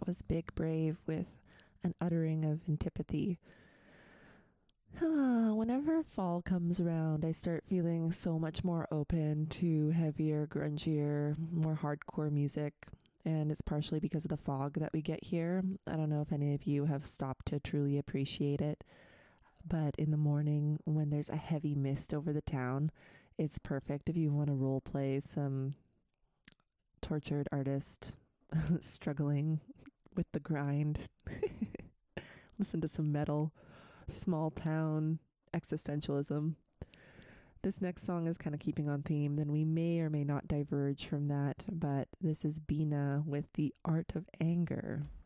was Big Brave with An Uttering of Antipathy. Whenever fall comes around, I start feeling so much more open to heavier, grungier, more hardcore music. And it's partially because of the fog that we get here. I don't know if any of you have stopped to truly appreciate it, but in the morning when there's a heavy mist over the town, it's perfect if you want to role play some tortured artist struggling with the grind. Listen to some metal, small town existentialism. This next song is kind of keeping on theme, then we may or may not diverge from that, but this is Bina with The Art of Anger.